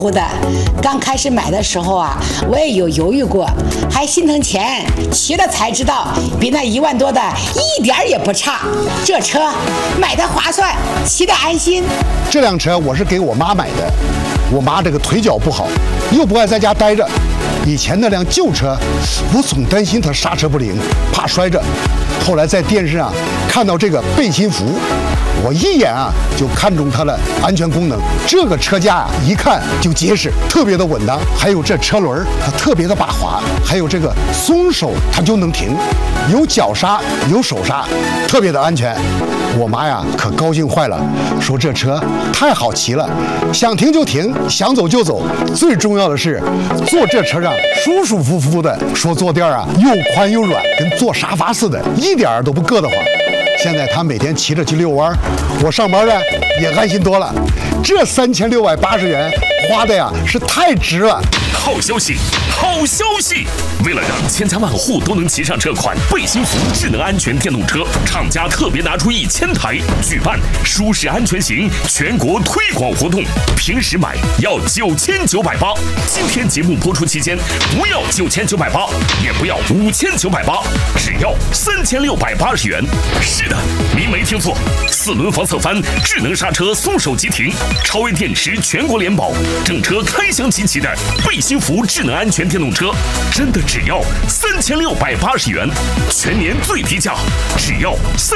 的。刚开始买的时候啊，我也有犹豫过，还心疼钱，骑了才知道比那1万多的一点也不差。这车买的划算，骑的安心。 这辆车我是给我妈买的，我妈这个腿脚不好，又不爱在家待着。以前那辆旧车，我总担心它刹车不灵，怕摔着。后来在电视上看到这个背心服，我一眼啊就看中它的安全功能。这个车架一看就结实，特别的稳当。还有这车轮它特别的把滑，还有这个松手它就能停，有脚刹有手刹，特别的安全。我妈呀可高兴坏了，说这车太好骑了，想停就停，想走就走。最重要的是坐这车上舒舒服服的，说坐垫啊又宽又软，跟坐沙发似的，一点都不硌得慌。现在他每天骑着去遛弯，我上班呢也安心多了。这3680元花的呀是太值了。 好消息，好消息！为了让千家万户都能骑上这款背心服智能安全电动车，厂家特别拿出1000台，举办舒适安全行全国推广活动。平时买要9980，今天节目播出期间不要9980，也不要5980，只要3680元。是的，您没听错，4轮防侧翻、智能刹车、松手急停、超微电池全国联保，整车开箱齐齐的背心服智能安全电动车，真的只要3680元，全年最低价，只要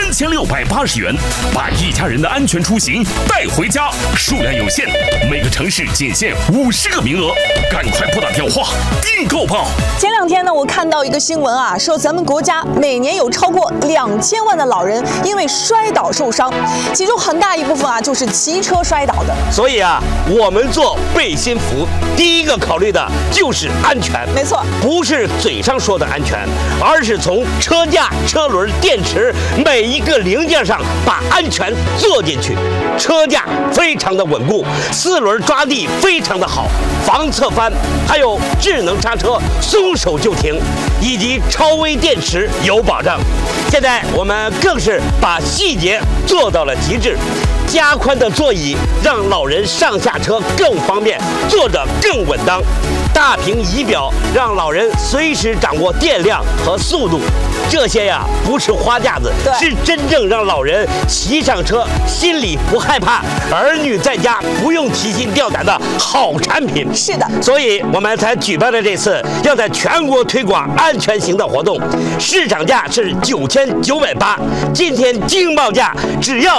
3680元，把一家人的安全出行带回家。数量有限，每个城市仅限50个名额，赶快拨打电话订购吧。 前2天呢，我看到一个新闻啊，说咱们国家每年有超过2000万的老人因为摔倒受伤，其中很大一部分啊就是骑车摔倒的。 所以啊，我们做背心服，第一个考虑的就是安全。 没错， 不是嘴上说的安全，而是从车架、车轮、电池每一个零件上把安全做进去。车架非常的稳固，4轮抓地非常的好，防侧翻，还有智能刹车，松手就停，以及超微电池有保障。现在我们更是把细节做到了极致，加宽的座椅让老人上下车更方便，坐着更稳当。大屏仪表让老人随时掌握电量和速度，这些呀不是花架子，是真正让老人骑上车心里不害怕，儿女在家不用提心吊胆的好产品。 是的， 所以我们才举办了这次要在全国推广安全行的活动，市场价是9980，今天惊报价只要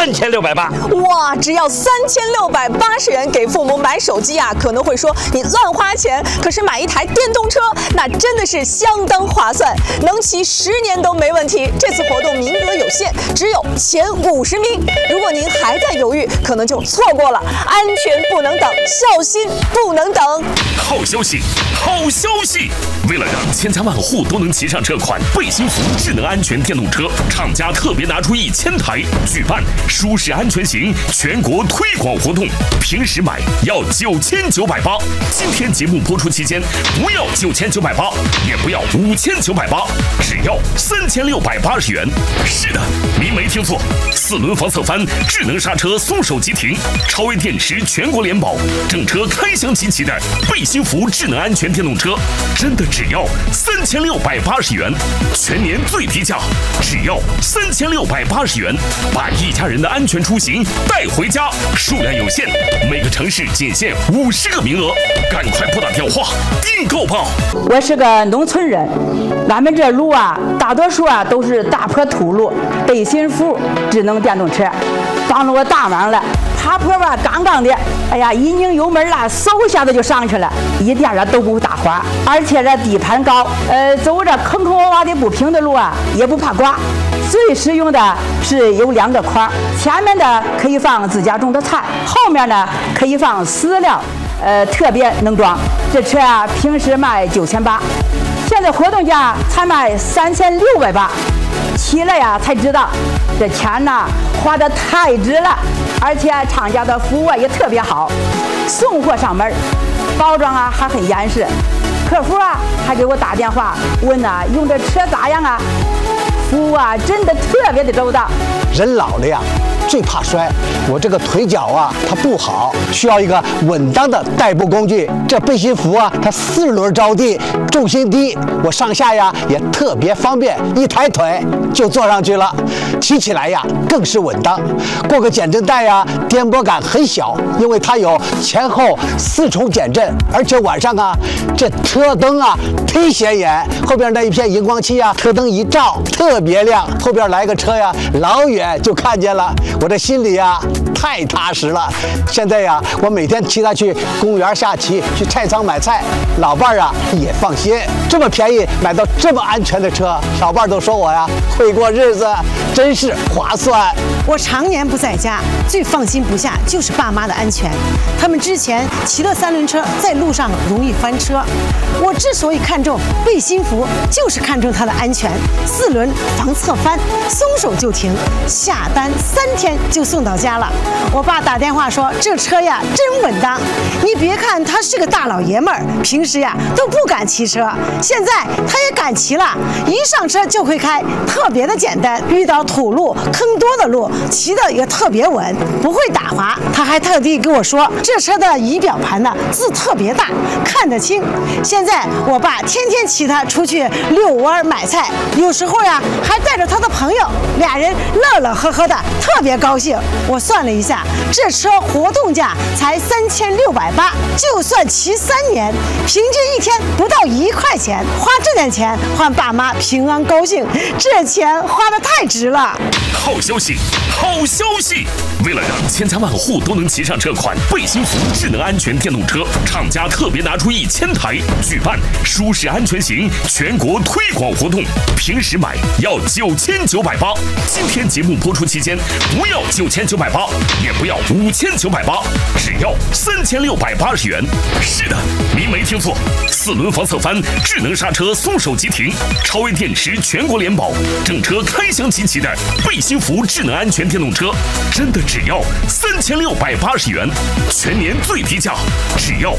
3680。 哇，只要3680元给父母买手机啊，可能会说你乱花钱，可是买一台电动车那真的是相当划算，能骑10年都没问题。这次活动名额有限，只有前50名，如果您还在犹豫，可能就错过了。安全不能等，孝心不能等。 好消息，好消息！为了让千家万户都能骑上这款背心服智能安全电动车，厂家特别拿出1000台，举办舒适安全行全国推广活动。平时买要9980，今天节目播出期间不要9980，也不要5980，只要3680元。是的，您没听错，4轮防侧翻、智能刹车、松手急停、超微电池全国联保，整车开箱齐齐的背心服智能安全电动车，真的只要3680元，全年最低价，只要3680元，把一家人的安全出行带回家。数量有限，每个城市仅限50个名额，赶快拨打电话订购吧。 我是个农村人，俺们这路啊，大多数啊都是大坡土路，背心服智能电动车帮了我大忙了。爬坡吧，杠杠的，哎呀，一拧油门啦，嗖一下子就上去了，一点儿都不打滑，而且这底盘高，走着坑坑洼洼的不平的路啊，也不怕刮。最实用的是有2个筐，前面的可以放自家种的菜，后面呢可以放饲料，特别能装。这车啊，平时卖9800，现在活动价才卖3680。骑了呀才知道，这钱呐花得太值了，而且厂家的服务也特别好，送货上门，包装啊还很严实，客服啊还给我打电话问呐用这车咋样啊，服务啊真的特别的周到。 人老了呀， 最怕摔，我这个腿脚啊它不好，需要一个稳当的代步工具。这背心服啊，它4轮着地，重心低，我上下呀也特别方便，一抬腿就坐上去了，骑起来呀更是稳当。过个减震带呀，颠簸感很小，因为它有前后4重减震，而且晚上啊，这车灯啊忒显眼，后边那一片荧光漆啊，车灯一照特别亮，后边来个车呀，老远就看见了，我这心里呀太踏实了。现在呀，我每天骑它去公园下棋，去菜场买菜，老伴儿啊也放心。这么便宜买到这么安全的车，老伴儿都说我呀会过日子，真是划算。 我常年不在家，最放心不下就是爸妈的安全。他们之前骑的3轮车在路上容易翻车，我之所以看重背心服，就是看重它的安全。4轮防侧翻，松手就停，下单3天就送到家了。我爸打电话说这车呀真稳当，你别看他是个大老爷们儿，平时呀都不敢骑车，现在他也敢骑了，一上车就会开，特别的简单。遇到土路坑多的路，骑的也特别稳，不会打滑。他还特地跟我说，这车的仪表盘呢字特别大，看得清。现在我爸天天骑它出去遛弯买菜，有时候呀还带着他的朋友，俩人乐乐呵呵的，特别高兴。我算了一下，这车活动价才3680，就算骑3年，平均一天不到1块钱，花这点钱换爸妈平安高兴，这钱花得太值了。 好消息，好消息！为了让千家万户都能骑上这款背心服智能安全电动车，厂家特别拿出1000台，举办舒适安全行全国推广活动。平时买要9980，今天节目播出期间不要9980，也不要5980，只要3680元。是的，您没听错，4轮防侧翻，智能刹车，松手即停，超微电池全国联保，整车开箱齐齐的背心服智能安全电动车，真的只要3680元，全年最低价，只要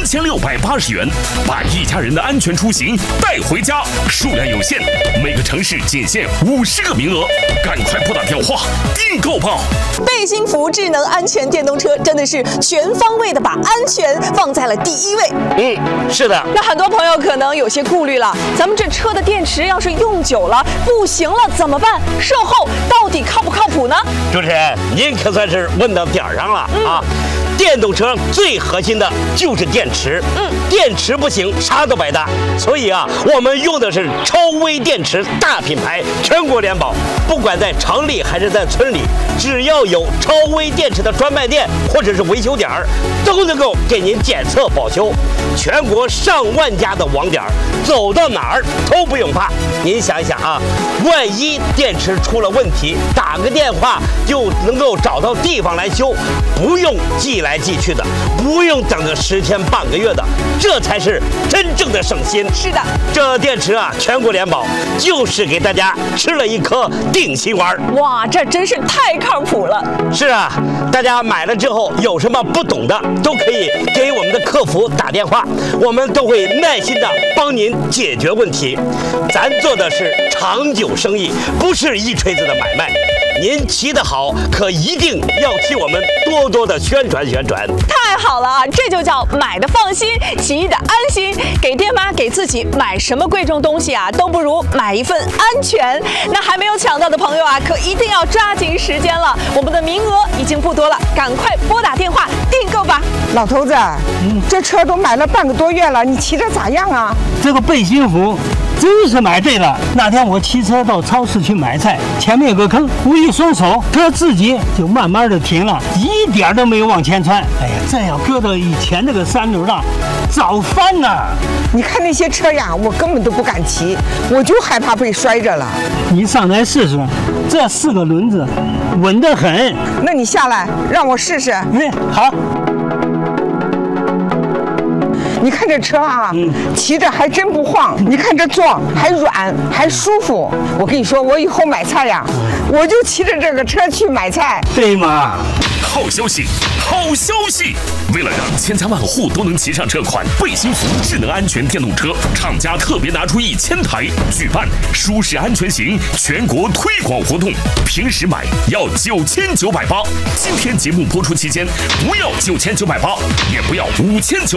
3680元，把一家人的安全出行带回家。数量有限，每个城市仅限50个名额，赶快拨打电话订购吧！ 背心服智能安全电动车真的是全方位的把安全放在了第1位。 是的。 那很多朋友可能有些顾虑了，咱们这车的电池要是用久了不行了怎么办？售后到底靠不靠谱呢？ 主持人，您可算是问到点儿上了啊！电动车最核心的就是电池，电池不行，啥都白搭。所以啊，我们用的是超微电池大品牌，全国联保。不管在厂里还是在村里，只要有超微电池的专卖店或者是维修点儿，都能够给您检测保修。全国上万家的网点，走到哪儿都不用怕。您想一想啊，万一电池出了问题，打个电话就能够找到地方来修，不用寄来寄去的，不用等个10天半个月的，这才是真正的省心。 是的， 这电池啊，全国联保，就是给大家吃了一颗定心丸。 哇，这真是太靠谱了。 是啊，大家买了之后有什么不懂的，都可以给我们的客服打电话，我们都会耐心的帮您解决问题。咱做的是长久生意，不是一锤子的买卖。您骑得好，可一定要替我们多多的宣传宣传。 太好了啊，这就叫买的放心，骑的安心。给爹妈给自己买什么贵重东西啊，都不如买一份安全。那还没有抢到的朋友啊，可一定要抓紧时间了，我们的名额已经不多了，赶快拨打电话订购吧。 老头子，这车都买了半个多月了，你骑着咋样啊？ 这个背心服真是买对了。那天我骑车到超市去买菜，前面有个坑，我一松手，车自己就慢慢的停了，一点都没有往前窜。哎呀，这要搁到以前那个3轮了，早翻了。 你看那些车呀，我根本都不敢骑，我就害怕被摔着了。 你上来试试，这4个轮子稳得很。 那你下来让我试试。 好。 你看这车啊，骑着还真不晃。你看这坐还软还舒服。我跟你说，我以后买菜呀，我就骑着这个车去买菜。 对嘛？ 好消息， 好消息！为了让千家万户都能骑上这款背心服智能安全电动车，厂家特别拿出1000台，举办舒适安全行全国推广活动。平时买要9980，今天节目播出期间不要9980，也不要5900。